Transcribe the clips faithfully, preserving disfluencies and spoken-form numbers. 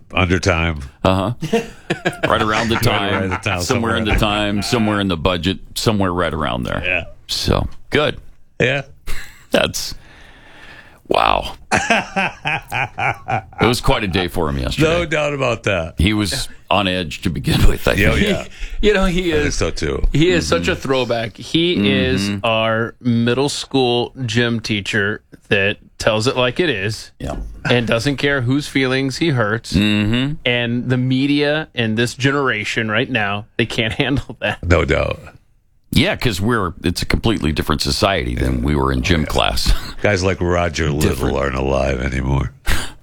under time. Uh huh. Right around the time, right at the time, somewhere, somewhere in the time, somewhere in the budget, somewhere right around there. Yeah. So good. Yeah. That's wow. It was quite a day for him yesterday. No doubt about that. He was on edge to begin with. I Yeah, think. yeah. You know, he I think is so too. he is such a throwback. He Mm-hmm. is our middle school gym teacher that tells it like it is. Yeah. And doesn't care whose feelings he hurts. Mm-hmm. And the media and this generation right now, they can't handle that. No doubt. Yeah, because we're it's a completely different society than we were in gym class. Guys like Roger Little aren't alive anymore.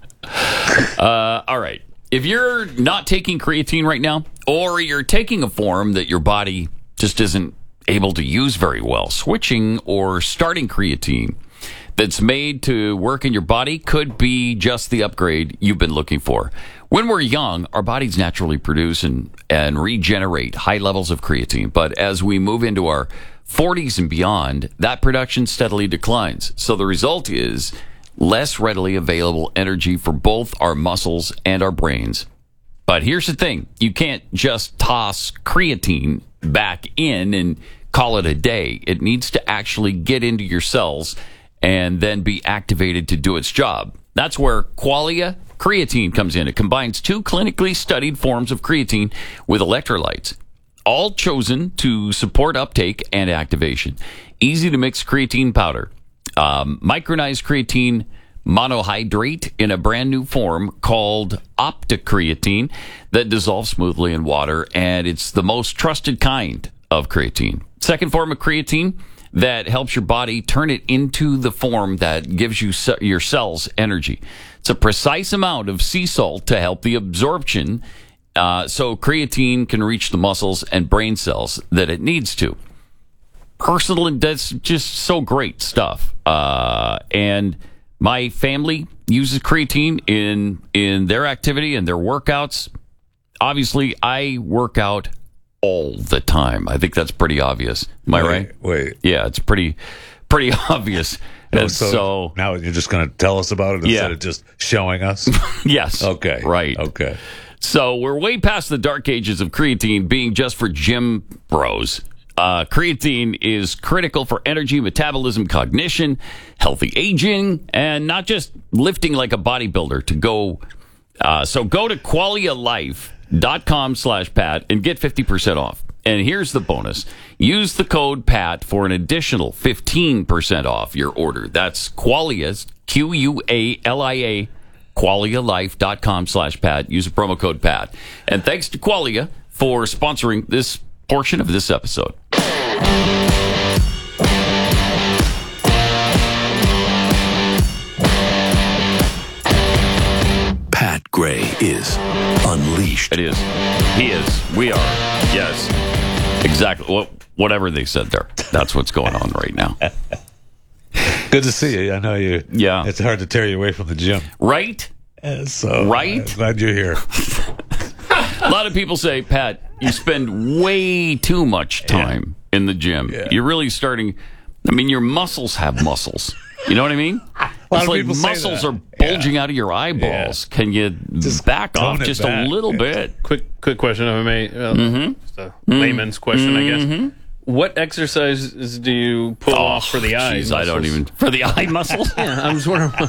Uh, all right. If you're not taking creatine right now, or you're taking a form that your body just isn't able to use very well, switching or starting creatine that's made to work in your body could be just the upgrade you've been looking for. When we're young, our bodies naturally produce and, and regenerate high levels of creatine. But as we move into our forties and beyond, that production steadily declines. So the result is less readily available energy for both our muscles and our brains. But here's the thing. You can't just toss creatine back in and call it a day. It needs to actually get into your cells and then be activated to do its job. That's where Qualia Creatine comes in. It combines two clinically studied forms of creatine with electrolytes, all chosen to support uptake and activation. Easy to mix creatine powder. Um, micronized creatine monohydrate in a brand new form called OptiCreatine that dissolves smoothly in water, and it's the most trusted kind of creatine. Second form of creatine that helps your body turn it into the form that gives you ce- your cells energy. It's a precise amount of sea salt to help the absorption, uh, so creatine can reach the muscles and brain cells that it needs to. Personal, and that's just so great stuff. Uh, and my family uses creatine in in their activity and their workouts. Obviously, I work out all the time. I think that's pretty obvious. Am I wait, right? Wait. Yeah, it's pretty pretty obvious. No, And so, so, now you're just going to tell us about it instead Yeah. of just showing us? yes. Okay. Right. Okay. So we're way past the dark ages of creatine being just for gym bros. Uh, creatine is critical for energy, metabolism, cognition, healthy aging, and not just lifting like a bodybuilder to go. Uh, so go to qualialife.com slash Pat and get fifty percent off. And here's the bonus. Use the code PAT for an additional fifteen percent off your order. That's Qualia, Q U A L I A, qualialife.com slash Pat. Use the promo code PAT. And thanks to Qualia for sponsoring this portion of this episode. Pat Gray is unleashed. It is. He is. We are. Yes. Exactly. What, whatever they said there. That's what's going on right now. Good to see you. I know you. Yeah. It's hard to tear you away from the gym. Right? Uh, So Right? I'm glad you're here. A lot of people say, Pat, you spend way too much time in the gym. Yeah. You're really starting. I mean, your muscles have muscles. You know what I mean? lot It's of like people say muscles that. are bulging out of your eyeballs. Can you Just back tone off it just back. a little bit? Quick, quick question, if I may. Uh, Mm-hmm. Just a layman's question, I guess. What exercises do you pull off for the eye? Jeez, I don't muscles? even for the eye muscles. Yeah, I'm just wondering.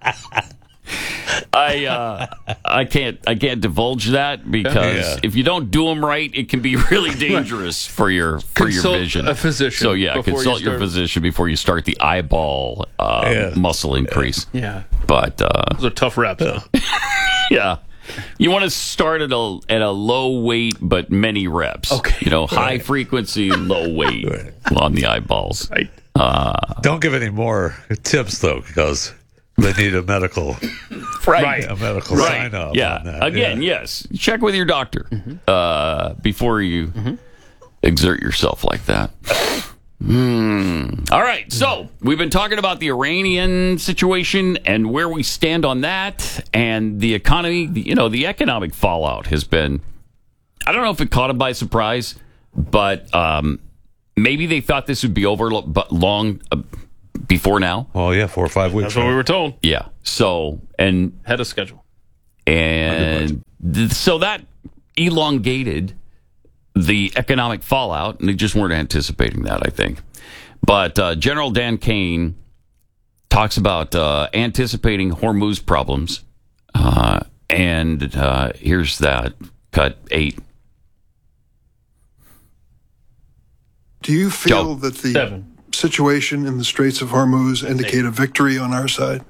I uh, I can't I can't divulge that because Yeah. if you don't do them right, it can be really dangerous for your for Consult your vision. a physician So yeah, before you consult your start. physician before you start the eyeball uh, Yeah. muscle increase. Yeah, But uh, those are tough reps. Though. yeah, you want to start at a at a low weight but many reps. Okay. You know, high frequency, low weight on the eyeballs. Right. Don't give any more tips, though, because they need a medical, Right. a medical Right. sign off. Yeah. On that. Again, Yeah. yes. Check with your doctor uh, before you exert yourself like that. Hmm. All right. So we've been talking about the Iranian situation and where we stand on that, and the economy. The, you know, the economic fallout has been. I don't know if it caught them by surprise, but um, maybe they thought this would be over, lo- but long uh, before now. Well, yeah, four or five weeks. That's what we were told. Yeah. So and Ahead of schedule. And th- so that elongated the economic fallout, and they just weren't anticipating that, I think. But uh, General Dan Kane talks about uh, anticipating Hormuz problems. Uh, and uh, here's that, cut eight. Do you feel Joe. that the Seven. situation in the Straits of Hormuz indicate a victory on our side?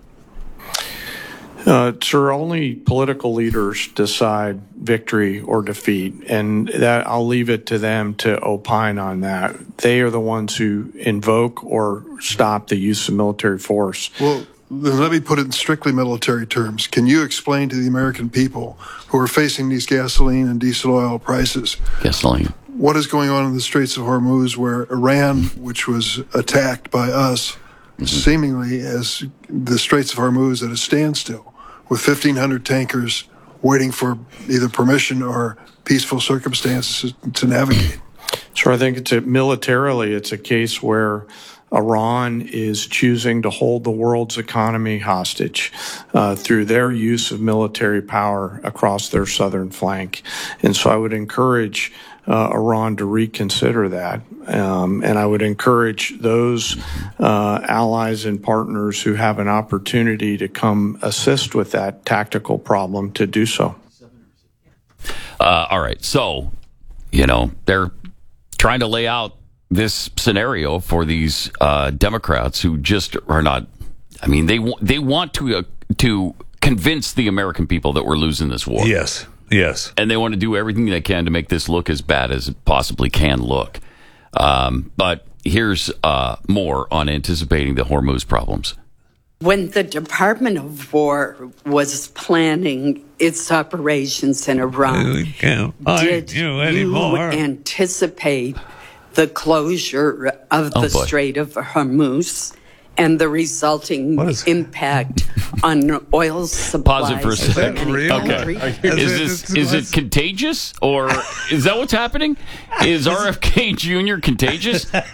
Uh, sir, only political leaders decide victory or defeat, and that I'll leave it to them to opine on that. They are the ones who invoke or stop the use of military force. Well, then let me put it in strictly military terms. Can you explain to the American people who are facing these gasoline and diesel oil prices Gasoline. what is going on in the Straits of Hormuz, where Iran, which was attacked by us, mm-hmm. seemingly as the Straits of Hormuz at a standstill, with fifteen hundred tankers waiting for either permission or peaceful circumstances to navigate? So I think it's a, militarily, it's a case where Iran is choosing to hold the world's economy hostage uh, through their use of military power across their southern flank. And so I would encourage uh, Iran to reconsider that. Um, and I would encourage those uh, allies and partners who have an opportunity to come assist with that tactical problem to do so. Uh, all right. So, you know, they're trying to lay out this scenario for these uh, Democrats who just are not. I mean, they they want to uh, to convince the American people that we're losing this war. Yes, yes, and they want to do everything they can to make this look as bad as it possibly can look. Um, but here's uh, more on anticipating the Hormuz problems. When the Department of War was planning its operations in Iran, we can't find did you you anymore. anticipate the closure of the Oh, boy. Strait of Hormuz and the resulting What is- impact on oil supplies? Pause it for a in second. many real? countries? Is Okay. It's- this it's- is it it's- contagious, or is that what's happening? Is R F K Junior contagious? You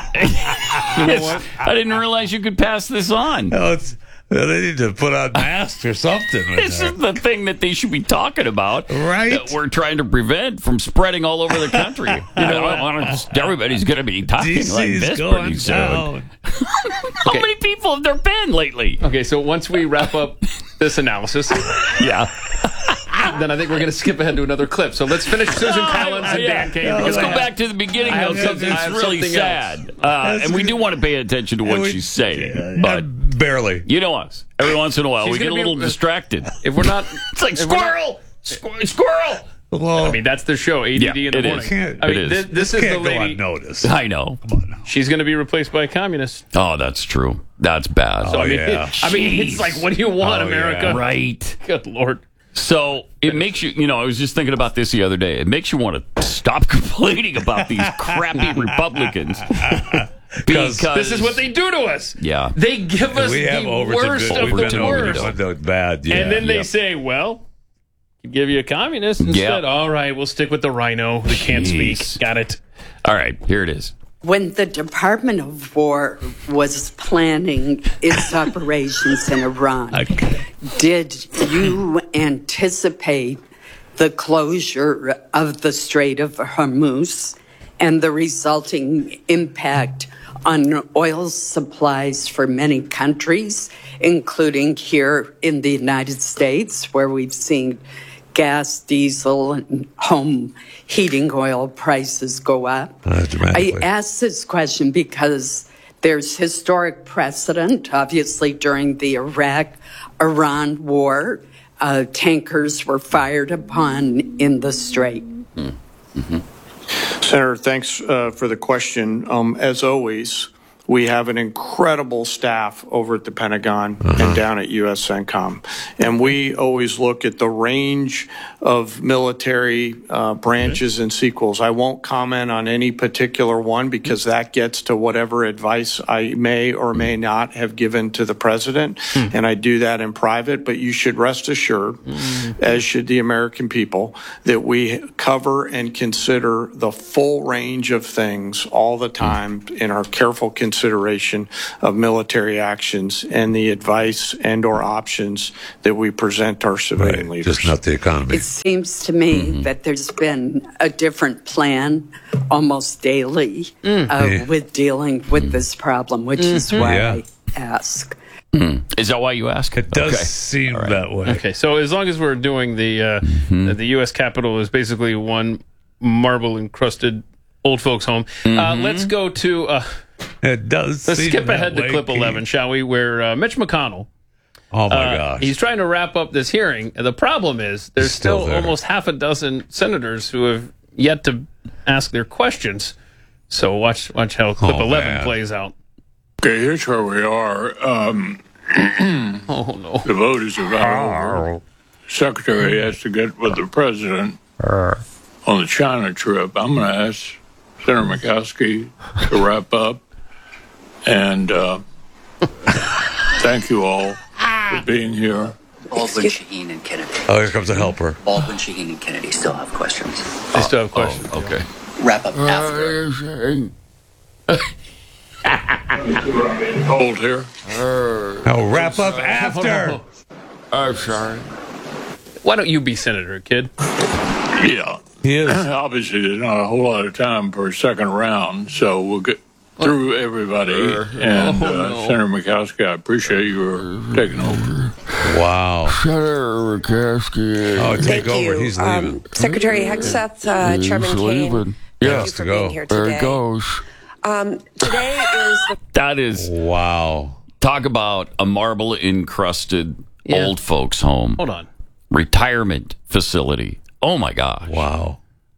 know what? I didn't realize you could pass this on. No, it's, they need to put on masks or something. in This there. is the thing that they should be talking about, Right. That we're trying to prevent from spreading all over the country. You know, I want to- everybody's going to be talking D C's like this going pretty soon. down. How many people have there been lately? Okay, so once we wrap up this analysis, Yeah. then I think we're going to skip ahead to another clip. So let's finish Susan Collins and Yeah. Dan Kane. No, because Let's I go have- back to the beginning. I have Though, 'cause something- I it's have really something sad, uh, and we do want to pay attention to what we- she's saying. Yeah, But barely. you know us. Every once in a while, She's we get a gonna be- little distracted. If we're not, It's like if we're not- squirrel, Squir- squirrel. Well, I mean, that's the show, A D D Yeah, in the it morning. is. Can't- I mean, it is. This, this is can't the go lady. unnoticed. I know. Come on now. She's going to be replaced by a communist. Oh, that's true. That's bad. So, I mean, yeah. I mean, it's Jeez. like, what do you want, Oh, America? yeah. Right. Good Lord. So it makes you, you know, I was just thinking about this the other day. It makes you want to stop complaining about these crappy Republicans. Because This is what they do to us. Yeah. They give us We have the over worst to of we've the been over worst. to the bad. Yeah. And then they Yep. say, well, give you a communist instead. Yeah. All right, we'll stick with the rhino who can't Jeez. speak. Got it. All right, here it is. When the Department of War was planning its operations in Iran, did you anticipate the closure of the Strait of Hormuz and the resulting impact on oil supplies for many countries, including here in the United States, where we've seen gas, diesel, and home heating oil prices go up? Uh, I dramatically. ask this question because there's historic precedent. Obviously, during the Iraq-Iran war, uh, tankers were fired upon in the Strait. Senator, thanks uh, for the question. Um, as always, we have an incredible staff over at the Pentagon and down at U S CENTCOM. And we always look at the range of military uh, branches and sequels. I won't comment on any particular one because that gets to whatever advice I may or may not have given to the president. And I do that in private. But you should rest assured, as should the American people, that we cover and consider the full range of things all the time in our careful consideration consideration of military actions and the advice and or options that we present to our civilian Right. leaders. Just not the economy. It seems to me Mm-hmm. that there's been a different plan almost daily Mm. uh, Yeah. with dealing with this problem, which is why Yeah. I ask. Is that why you ask? It does Okay. seem that way. Okay, so as long as we're doing the uh, Mm-hmm. the U S Capitol is basically one marble encrusted old folks home. Uh, Mm-hmm. let's go to uh, It does. let's seem skip that ahead to way, clip Keith. eleven, shall we? Where uh, Mitch McConnell. Oh my Uh, gosh. he's trying to wrap up this hearing. And the problem is there's He's still still, there. almost half a dozen senators who have yet to ask their questions. So watch watch how clip Oh, eleven man. plays out. Okay, here's where we are. Um, Oh no. the vote is about over. Secretary has to get with the president on the China trip. I'm going to ask Senator Murkowski to wrap up. And uh, thank you all for being here. Baldwin, Shaheen, and Kennedy. Oh, here comes a helper. Baldwin, Shaheen, and Kennedy still have questions. I still have questions. Oh, okay. Wrap up after. Hold here. Now wrap up after. I'm sorry. Why don't you be senator, kid? Yeah. He is. Obviously, there's not a whole lot of time for a second round, so we'll get through everybody. And uh, Senator Murkowski, I appreciate your taking over. Wow. Senator Murkowski. Oh, take Thank over. you. He's leaving. Um, Secretary Hegseth, uh, He's Chairman Kane, leaving. thank He you has for to go. being here There today. it goes. Um, today is the That is, Wow. talk about a marble encrusted Yeah. old folks home, Hold on. retirement facility. Oh my gosh. Wow.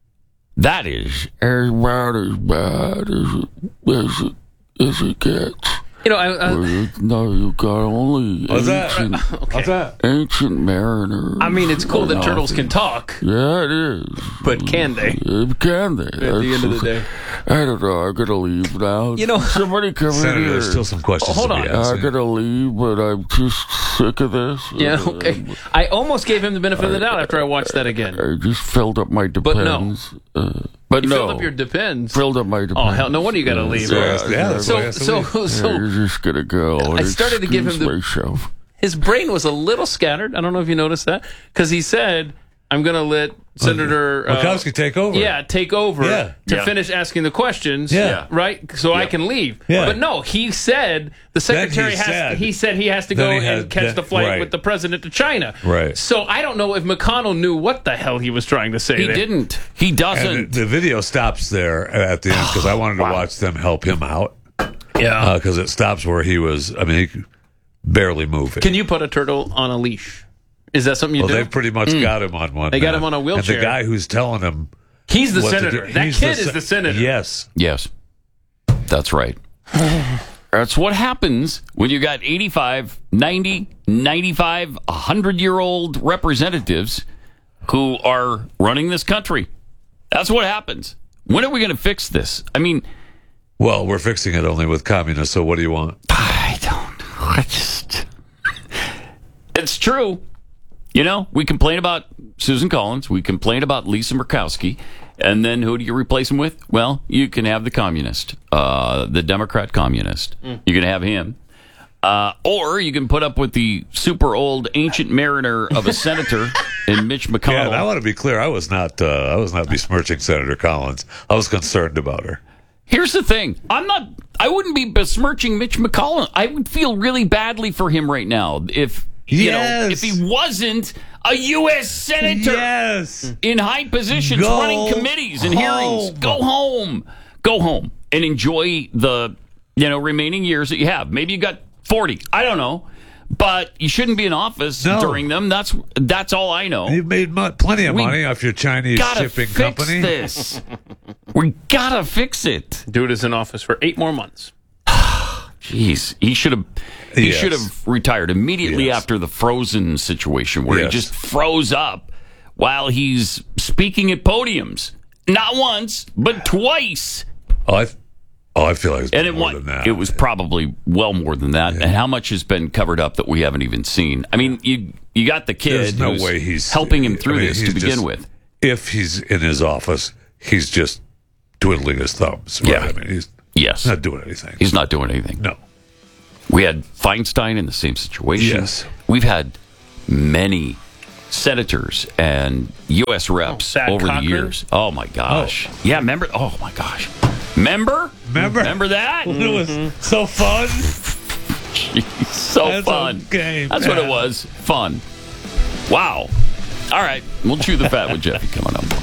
That is, As bad as bad as it, as it, as it gets. You know, I, I, No, you got only What's that? ancient, What's that? ancient mariners. I mean, it's cool that or turtles can nothing. talk, Yeah, it is. but can they? Uh, Can they? At At the end of the day. I don't know. I gotta leave now. You know- somebody come in Senator, here. there's still some questions Hold to on. be I asked. gotta leave, but I'm just sick of this. Yeah, Uh, okay. I almost gave him the benefit of the doubt after I watched that again. I just filled up my no. depends. Uh, but You no, filled up your depends. filled up my depends. Oh, hell, no wonder you got to leave. So, yeah, that's why he So, has to so, leave. so, Yeah, you're just gonna go. I and started to give him excuse the- myself. his brain was a little scattered. I don't know if you noticed that. Because he said, I'm going to let Senator uh, Murkowski take over. Yeah, take over Yeah. to Yeah. finish asking the questions. Yeah. Right? So I can leave. Yeah. But no, he said the secretary he has said- he said he has to go Then he and had- catch that- the flight right. with the president to China. Right. So I don't know if McConnell knew what the hell he was trying to say he there. didn't. He And doesn't. the, the video stops there at the end because I wanted to Wow. watch them help him out Yeah. because it stops where he was, I mean, he could barely moving. Can you put a turtle on a leash? Is that something you well, do? they've pretty much got him on one. They got now. him on a wheelchair. And the guy who's telling him He's the what to senator. do- That he's kid the is se- the senator. Yes. Yes. That's right. That's what happens when you got eighty-five, ninety, ninety-five, one hundred year old representatives who are running this country. That's what happens. When are we going to fix this? I mean, Well, we're fixing it only with communists, so what do you want? I don't know. I just. It's true. You know, we complain about Susan Collins. We complain about Lisa Murkowski. And then who do you replace him with? Well, you can have the communist, uh, the Democrat communist. Mm. You can have him. Uh, or you can put up with the super old ancient mariner of a senator in Mitch Yeah, McConnell. and I want to be clear. I was not. Uh, I was not besmirching Senator Collins. I was concerned about her. Here's the thing. I'm not, I wouldn't be besmirching Mitch McConnell. I would feel really badly for him right now if, you know, if Yes. he wasn't a U S senator Yes. in high positions Go running committees and hearings. home. Go home. Go home and enjoy the, you know, remaining years that you have. Maybe you got forty. I don't know. But you shouldn't be in office No. during them. That's that's all I know. You've made mo- plenty of We money off your Chinese gotta shipping fix company. this. We gotta fix it. Dude is in office for eight more months. Jeez, he should have. He Yes. should have retired immediately Yes. after the Frozen situation, where Yes. he just froze up while he's speaking at podiums. Not once, but twice. Oh, I, oh, I feel like it's And it, more wa- than that. it was probably well more than that. And how much has been covered up that we haven't even seen? I mean, you you got the kid There's no who's way he's helping him through I mean, this to he's begin just- with. If he's in his office, he's just twiddling his thumbs. Right? Yeah. I mean, he's Yes. Not doing anything. He's not doing anything. No. We had Feinstein in the same situation. Yes. We've had many senators and U S reps Oh, over Cochran? the years. Oh, my gosh. Oh. Yeah, remember? Oh, my gosh. Remember? Remember? Remember that? It was so fun. Jeez, so That's fun. a game, That's what it man. was. Fun. Wow. All right. We'll chew the fat with Jeffy coming up.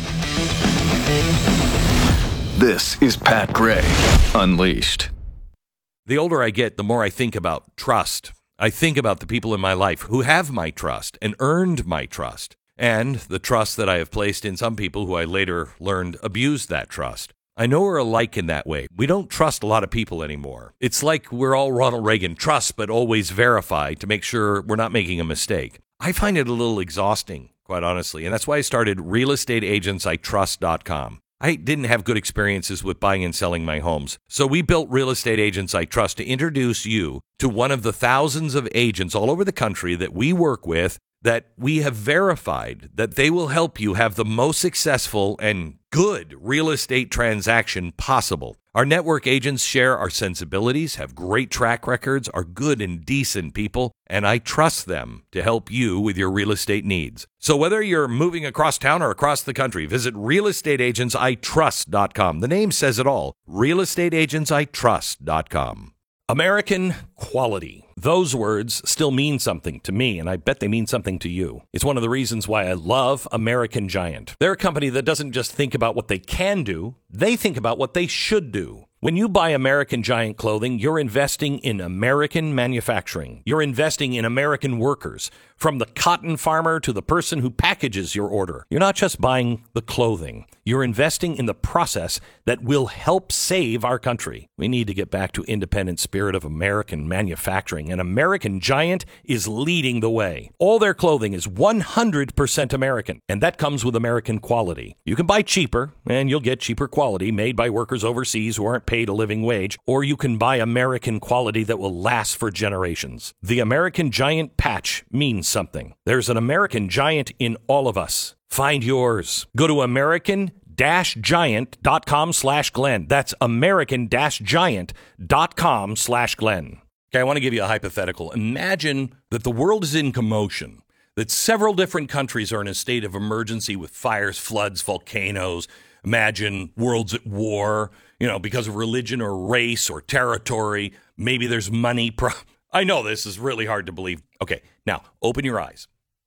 This is Pat Gray Unleashed. The older I get, the more I think about trust. I think about the people in my life who have my trust and earned my trust, and the trust that I have placed in some people who I later learned abused that trust. I know we're alike in that way. We don't trust a lot of people anymore. It's like we're all Ronald Reagan, trust but always verify to make sure we're not making a mistake. I find it a little exhausting, quite honestly, and that's why I started real estate agents I trust dot com. I didn't have good experiences with buying and selling my homes, so we built Real Estate Agents I Trust to introduce you to one of the thousands of agents all over the country that we work with that we have verified that they will help you have the most successful and good real estate transaction possible. Our network agents share our sensibilities, have great track records, are good and decent people, and I trust them to help you with your real estate needs. So whether you're moving across town or across the country, visit real estate agents I trust dot com. The name says it all, real estate agents I trust dot com. American quality. Those words still mean something to me, and I bet they mean something to you. It's one of the reasons why I love American Giant. They're a company that doesn't just think about what they can do, they think about what they should do. When you buy American Giant clothing, you're investing in American manufacturing. You're investing in American workers, from the cotton farmer to the person who packages your order. You're not just buying the clothing. You're investing in the process that will help save our country. We need to get back to independent spirit of American manufacturing, and American Giant is leading the way. All their clothing is one hundred percent American, and that comes with American quality. You can buy cheaper, and you'll get cheaper quality made by workers overseas who aren't paid a living wage, or you can buy American quality that will last for generations. The American Giant patch means something. There's an American Giant in all of us. Find yours. Go to American Giant dot com slash Glenn. That's American Giant dot com slash Glenn. Okay, I want to give you a hypothetical. Imagine that the world is in commotion, that several different countries are in a state of emergency with fires, floods, volcanoes. Imagine world's at war, you know, because of religion or race or territory. Maybe there's money. Pro- I know this is really hard to believe. Okay, now open your eyes.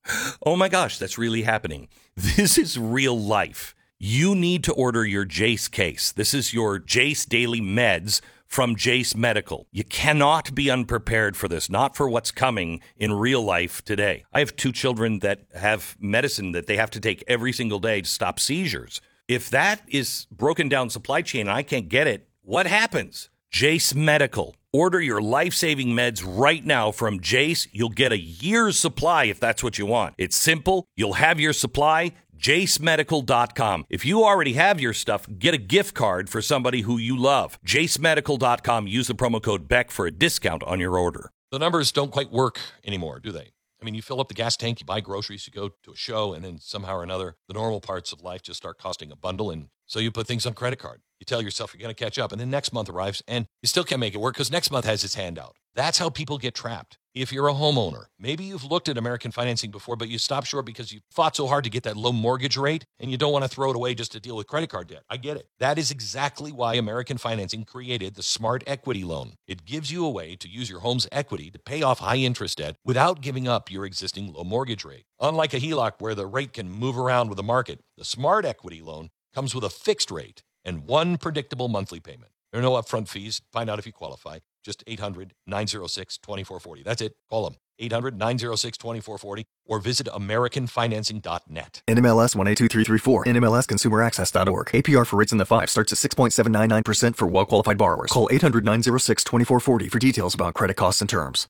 Oh my gosh, that's really happening. This is real life. You need to order your Jace case. This is your Jace Daily Meds from Jace Medical. You cannot be unprepared for this, not for what's coming in real life today. I have two children that have medicine that they have to take every single day to stop seizures. If that is broken down supply chain and I can't get it, what happens? Jace Medical. Order your life-saving meds right now from Jace. You'll get a year's supply if that's what you want. It's simple. You'll have your supply. Jace Medical dot com. If you already have your stuff, get a gift card for somebody who you love. Jace Medical dot com. Use the promo code Beck for a discount on your order. The numbers don't quite work anymore, do they? I mean, you fill up the gas tank, you buy groceries, you go to a show, and then somehow or another, the normal parts of life just start costing a bundle, and so you put things on credit card. You tell yourself you're going to catch up, and then next month arrives, and you still can't make it work because next month has its hand out. That's how people get trapped. If you're a homeowner, maybe you've looked at American financing before, but you stopped short because you fought so hard to get that low mortgage rate, and you don't want to throw it away just to deal with credit card debt. I get it. That is exactly why American Financing created the Smart Equity Loan. It gives you a way to use your home's equity to pay off high-interest debt without giving up your existing low mortgage rate. Unlike a H E L O C where the rate can move around with the market, the Smart Equity Loan comes with a fixed rate and one predictable monthly payment. There are no upfront fees. Find out if you qualify. Just eight hundred, nine oh six, two four four oh. That's it. Call them. eight hundred, nine oh six, two four four oh or visit American Financing dot net. N M L S one eight two three three four. N M L S consumer access dot org. A P R for rates in the five starts at six point seven nine nine percent for well-qualified borrowers. Call eight hundred, nine oh six, two four four oh for details about credit costs and terms.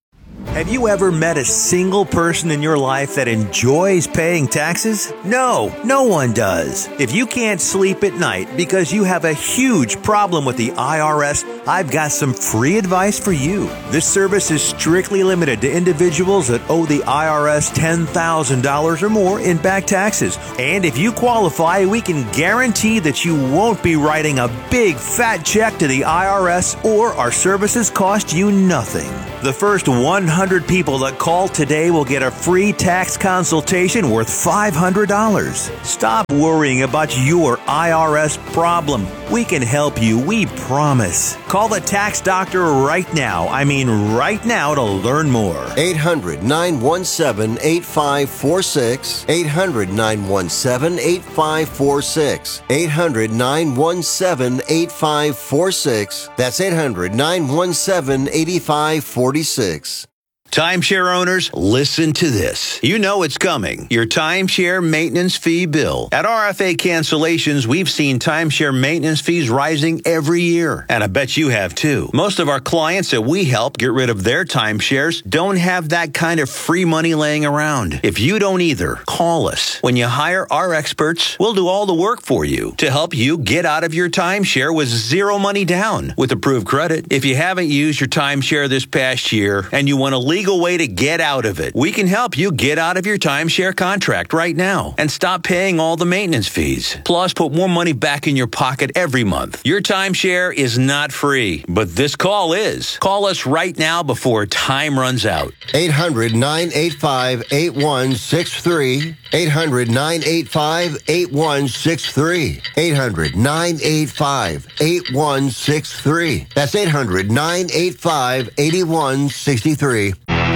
Have you ever met a single person in your life that enjoys paying taxes? No, no one does. If you can't sleep at night because you have a huge problem with the I R S, I've got some free advice for you. This service is strictly limited to individuals that owe the I R S ten thousand dollars or more in back taxes. And if you qualify, we can guarantee that you won't be writing a big fat check to the I R S, or our services cost you nothing. The first one hundred people that call today will get a free tax consultation worth five hundred dollars. Stop worrying about your I R S problem. We can help you, we promise. Call the tax doctor right now. I mean right now to learn more. eight hundred, nine one seven, eight five four six. eight hundred, nine one seven, eight five four six. eight hundred, nine one seven, eight five four six. That's eight hundred, nine one seven, eight five four six. Timeshare owners, listen to this. You know it's coming. Your timeshare maintenance fee bill. At R F A Cancellations, we've seen timeshare maintenance fees rising every year. And I bet you have too. Most of our clients that we help get rid of their timeshares don't have that kind of free money laying around. If you don't either, call us. When you hire our experts, we'll do all the work for you to help you get out of your timeshare with zero money down with approved credit. If you haven't used your timeshare this past year and you want to legal way to get out of it, we can help you get out of your timeshare contract right now and stop paying all the maintenance fees. Plus, put more money back in your pocket every month. Your timeshare is not free, but this call is. Call us right now before time runs out. eight hundred, nine eight five, eight one six three. eight hundred, nine eight five, eight one six three. eight hundred, nine eight five, eight one six three. That's eight hundred, nine eight five, eight one six three.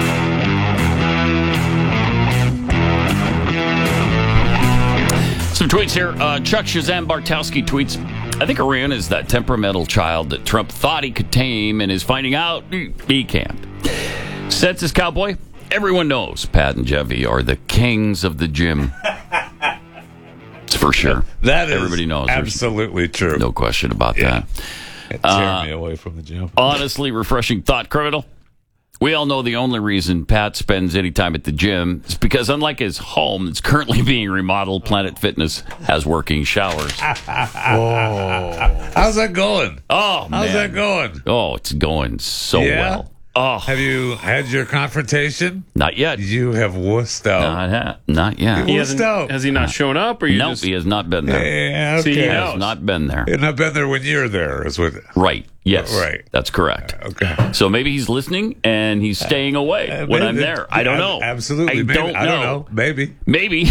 Some tweets here. Uh, Chuck Shazam Bartowski tweets, I think Iran is that temperamental child that Trump thought he could tame and is finding out he can't. Census Cowboy, everyone knows Pat and Jeffy are the kings of the gym. It's for sure. That is Everybody knows. absolutely There's true. No question about Yeah. that. Tear Uh, me away from the gym. Honestly, refreshing thought, criminal. We all know the only reason Pat spends any time at the gym is because, unlike his home that's currently being remodeled, Planet Fitness has working showers. Whoa. How's that going? Oh, man. How's that going? Oh, it's going so Yeah? well. Oh, Have you had your confrontation? not yet. You have wussed out. Not, ha- not yet. He Wussed hasn't, out. has he not shown up, or you Nope, just he has not been there. Yeah, See, okay. he He has knows. not been there. And I've been there when you're there. Is what? Right. Yes. Right. That's correct. Okay. So maybe he's listening and he's staying away Uh, when maybe. I'm there. I don't know. Absolutely. I maybe. don't know. I don't know. Maybe. Maybe.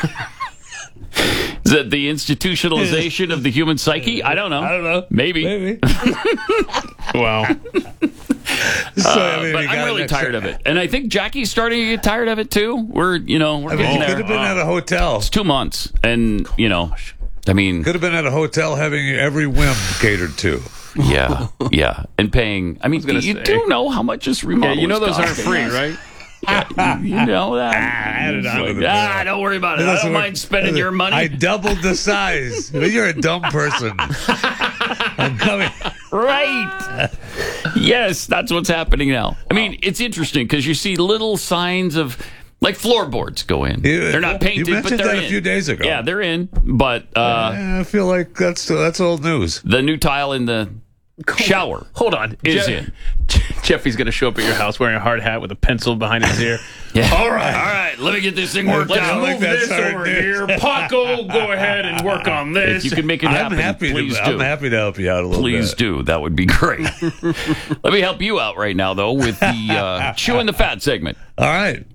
Is that the institutionalization of the human psyche? I don't know. I don't know. Maybe. Maybe. Wow. So, Uh, I mean, but you I'm got really an tired extra- of it. And I think Jackie's starting to get tired of it too. We're, you know, we're I mean, getting you there. could have been at a hotel. It's two months. And, you know, I mean, Could have been at a hotel having every whim catered to. yeah, yeah. And paying, I mean, gonna you say. do know how much this Yeah, remodel you know is those aren't costing free, us. right? Yeah, you, you know that. add it It's onto like, the bill. ah, don't worry about it. I Listen, don't mind spending your money. I doubled the size. You're a dumb person. I'm coming. Right. Yes, that's what's happening now. I mean, it's interesting because you see little signs of, like, floorboards go in. Yeah, They're not painted, you but mentioned they're that in. a few days ago. Yeah, they're in. But uh, Yeah, I feel like that's that's old news. the new tile in the shower Hold on. is Je- in. Jeffy's going to show up at your house wearing a hard hat with a pencil behind his ear. Yeah. All right. All right, let me get this thing worked Let's out. move like that's this hard over news. here. Paco, go ahead and work on this. If you can make it I'm happen, happy. please To, do. I'm happy to help you out a little Please bit. do. That would be great. Let me help you out right now, though, with the uh, chewing the fat segment. All right.